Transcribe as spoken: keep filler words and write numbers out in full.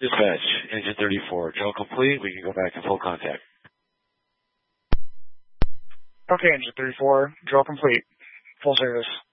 Dispatch, engine thirty-four, drill complete. We can go back to full contact. Okay, engine thirty-four, drill complete. Full service.